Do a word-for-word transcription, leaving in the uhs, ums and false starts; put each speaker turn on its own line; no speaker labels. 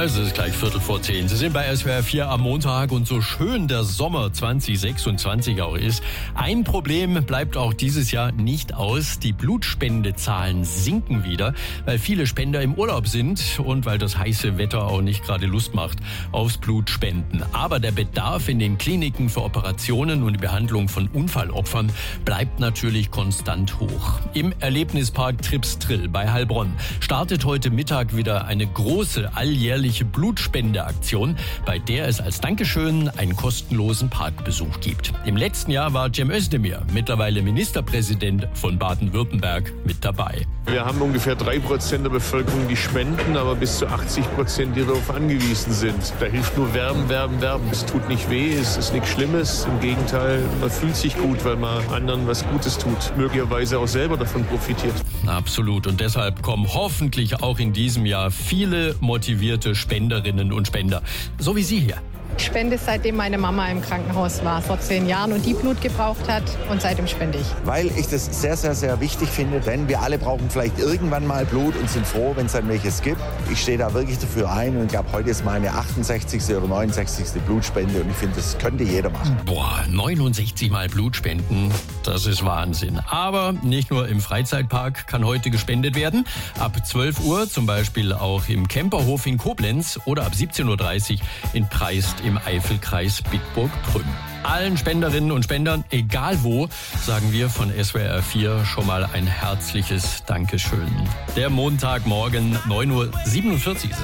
Es ist gleich Viertel vor zehn. Sie sind bei S W R vier am Montag und so schön der Sommer zwanzig sechsundzwanzig auch ist. Ein Problem bleibt auch dieses Jahr nicht aus. Die Blutspendezahlen sinken wieder, weil viele Spender im Urlaub sind und weil das heiße Wetter auch nicht gerade Lust macht aufs Blutspenden. Aber der Bedarf in den Kliniken für Operationen und die Behandlung von Unfallopfern bleibt natürlich konstant hoch. Im Erlebnispark Tripstrill bei Heilbronn startet heute Mittag wieder eine große alljährliche Blutspendeaktion, bei der es als Dankeschön einen kostenlosen Parkbesuch gibt. Im letzten Jahr war Cem Özdemir, mittlerweile Ministerpräsident von Baden-Württemberg, mit dabei.
Wir haben ungefähr drei Prozent der Bevölkerung, die spenden, aber bis zu achtzig Prozent, die darauf angewiesen sind. Da hilft nur Werben, Werben, Werben. Es tut nicht weh, es ist nichts Schlimmes. Im Gegenteil, man fühlt sich gut, weil man anderen was Gutes tut. Möglicherweise auch selber davon profitiert.
Absolut. Und deshalb kommen hoffentlich auch in diesem Jahr viele motivierte Spenderinnen und Spender. So wie Sie hier.
Ich spende, seitdem meine Mama im Krankenhaus war, vor zehn Jahren und die Blut gebraucht hat, und seitdem spende ich.
Weil ich das sehr, sehr, sehr wichtig finde, denn wir alle brauchen vielleicht irgendwann mal Blut und sind froh, wenn es dann welches gibt. Ich stehe da wirklich dafür ein und ich glaube, heute ist meine achtundsechzigste oder neunundsechzigste Blutspende und ich finde, das könnte jeder machen.
Boah, neunundsechzig Mal Blutspenden, das ist Wahnsinn. Aber nicht nur im Freizeitpark kann heute gespendet werden. Ab zwölf Uhr zum Beispiel auch im Camperhof in Koblenz oder ab siebzehn Uhr dreißig in Preist im Eifelkreis Bitburg-Prüm. Allen Spenderinnen und Spendern, egal wo, sagen wir von S W R vier schon mal ein herzliches Dankeschön. Der Montagmorgen, neun Uhr siebenundvierzig ist es.